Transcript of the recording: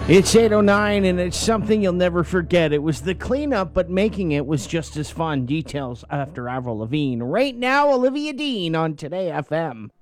It's 8:09 and it's something you'll never forget. It was the cleanup, but making it was just as fun. Details after Avril Lavigne. Right now, Olivia Dean on Today FM.